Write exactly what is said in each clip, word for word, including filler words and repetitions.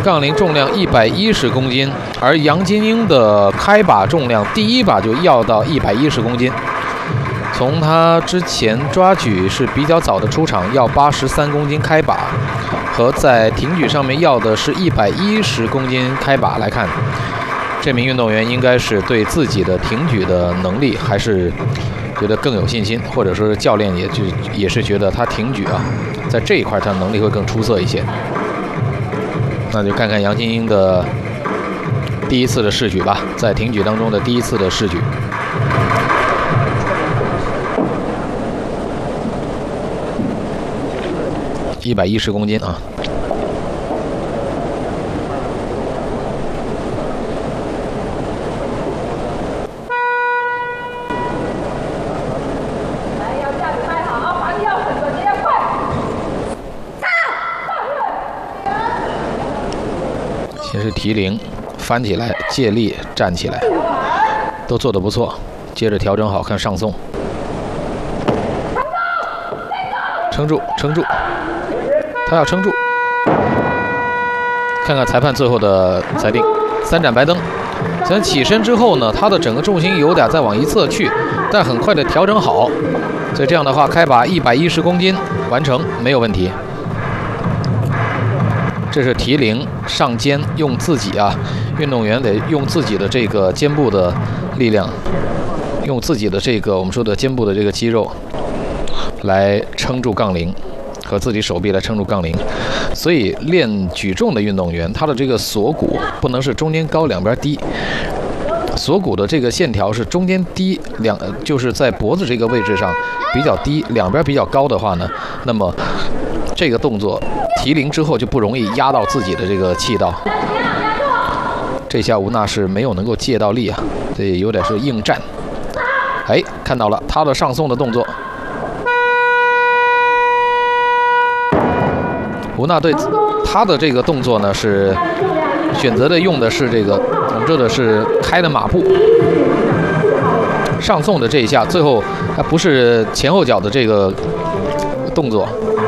杠铃重量一百一十公斤，而杨金英的开把重量第一把就要到一百一十公斤。从他之前抓举是比较早的出场，要八十三公斤开把，和在挺举上面要的是一百一十公斤开把来看，这名运动员应该是对自己的挺举的能力还是觉得更有信心，或者说是教练也就也是觉得他挺举啊，在这一块他能力会更出色一些。那就看看杨金英的第一次的试举吧，在挺举当中的第一次的试举。一百一十公斤啊！先是提铃，翻起来，借力站起来，都做得不错。接着调整好，看上送，撑住，撑住，他要撑住。看看裁判最后的裁定，三盏白灯。虽然起身之后呢，他的整个重心有点再往一侧去，但很快的调整好，所以这样的话，开把一百一十公斤完成没有问题。这是提铃上肩，用自己啊，运动员得用自己的这个肩部的力量，用自己的这个我们说的肩部的这个肌肉来撑住杠铃，和自己手臂来撑住杠铃。所以练举重的运动员，他的这个锁骨不能是中间高两边低，锁骨的这个线条是中间低两，就是在脖子这个位置上比较低，两边比较高的话呢，那么这个动作提铃之后就不容易压到自己的这个气道。这下吴娜是没有能够借到力啊，这有点是硬站。哎，看到了他的上送的动作。吴娜对他的这个动作呢，是选择的用的是这个我们说的是开的马步。上送的这一下，最后它不是前后脚的这个动作。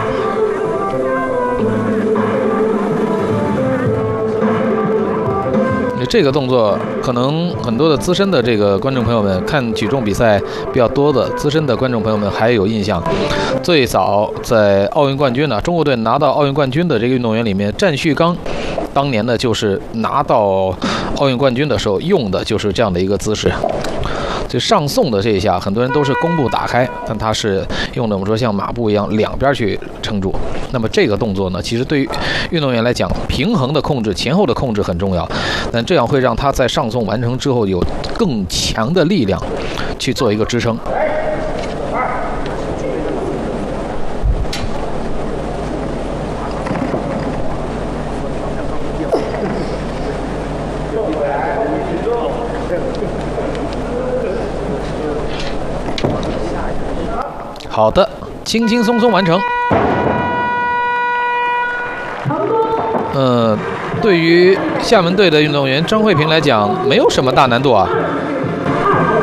这个动作可能很多的资深的这个观众朋友们，看举重比赛比较多的资深的观众朋友们还有印象。最早在奥运冠军呢，中国队拿到奥运冠军的这个运动员里面，战旭刚当年呢就是拿到奥运冠军的时候用的就是这样的一个姿势。就上送的这一下，很多人都是弓步打开，但他是用的我们说像马步一样两边去撑住。那么这个动作呢，其实对于运动员来讲，平衡的控制、前后的控制很重要，但这样会让他在上送完成之后有更强的力量去做一个支撑。好的，轻轻松松完成。呃，对于厦门队的运动员张慧萍来讲，没有什么大难度啊。